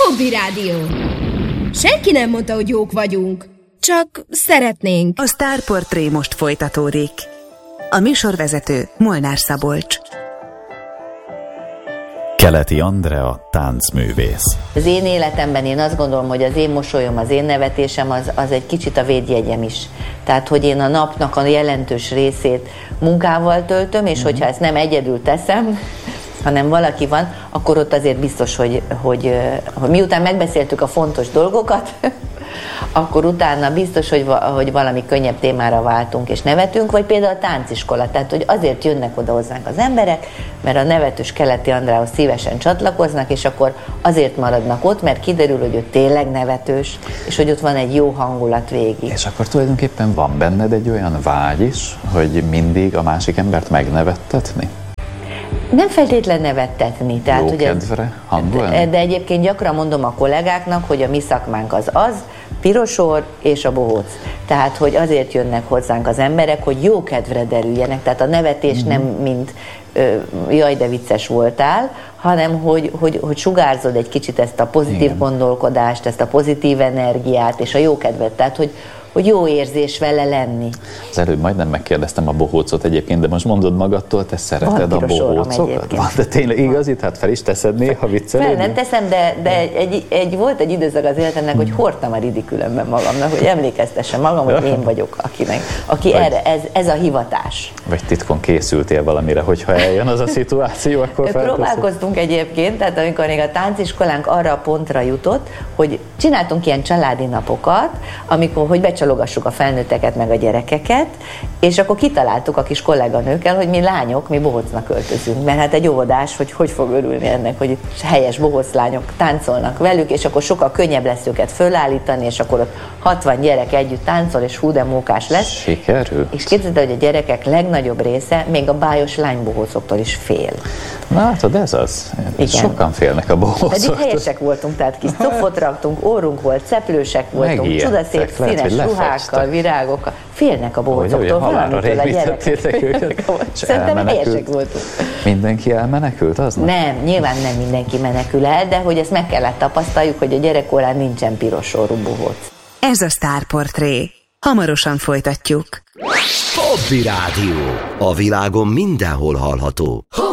Hobby Rádió. Senki nem mondta, hogy jók vagyunk. Csak szeretnénk. A Sztárportré most folytatódik. A műsorvezető Molnár Szabolcs. Keleti Andrea, táncművész. Az én életemben én azt gondolom, hogy az én mosolyom, az én nevetésem az egy kicsit a védjegyem is. Tehát, hogy én a napnak a jelentős részét munkával töltöm, és hogyha ezt nem egyedül teszem, hanem valaki van, akkor ott azért biztos, hogy miután megbeszéltük a fontos dolgokat, akkor utána biztos, hogy valami könnyebb témára váltunk és nevetünk, vagy például a tánciskola. Tehát, hogy azért jönnek oda hozzánk az emberek, mert a nevetős Keleti Andrához szívesen csatlakoznak, és akkor azért maradnak ott, mert kiderül, hogy ő tényleg nevetős, és hogy ott van egy jó hangulat végig. És akkor tulajdonképpen van benned egy olyan vágy is, hogy mindig a másik embert megnevettetni? Nem feltétlen nevettetni. Tehát, jó kedvre hangolni? De egyébként gyakran mondom a kollégáknak, hogy a mi szakmánk az, pirosor és a bohóc. Tehát, hogy azért jönnek hozzánk az emberek, hogy jó kedvre derüljenek. Tehát a nevetés nem mint jaj, de vicces voltál, hanem hogy sugárzod egy kicsit ezt a pozitív gondolkodást, ezt a pozitív energiát és a jó kedvet. Tehát, hogy jó érzés vele lenni. Az előbb majdnem megkérdeztem a bohócot egyébként, de most mondod magadtól, te szereted a bohócokat? Van, de tényleg igazi? Hát fel is teszed néha viccelődni? Fel nem teszem, de volt egy időszak az életemnek, hogy hordtam a ridikülömben magamnak, hogy emlékeztessem magam, hogy én vagyok, aki erre, ez a hivatás. Vagy titkon készültél valamire, hogyha eljön az a szituáció, akkor felteszed? Próbálkoztunk egyébként, tehát amikor még a tánciskolánk arra a pontra jutott, hogy csináltunk ilyen családi napokat, amikor, hogy becsalogassuk a felnőtteket meg a gyerekeket, és akkor kitaláltuk a kis kolléganőkkel, hogy mi lányok, mi bohócnak öltözünk, mert hát egy óvodás, hogy fog örülni ennek, hogy helyes bohóc lányok táncolnak velük, és akkor sokkal könnyebb lesz őket fölállítani, és akkor ott 60 gyerek együtt táncol, és hú de mókás lesz. Sikerült. És képzeld, hogy a gyerekek legnagyobb része még a bájos lánybohócoktól is fél. Na látod, ez az. Igen. Sokan félnek a bohócoktól. Pedig helyesek voltunk, tehát kis cofot raktunk, órunk volt, ceplősek voltunk, csodaszép színes ruhákkal, virágokkal. Félnek a bohócoktól, valamitől a gyerekek. Szerintem helyesek voltunk. Mindenki elmenekült aznap? Nem, nyilván nem mindenki menekül el, de hogy ezt meg kellett tapasztaljuk, hogy a gyerekkorán nincsen piros sorú bohóc. Ez a Sztárportré. Hamarosan folytatjuk. Hobby Rádió. A világon mindenhol hallható.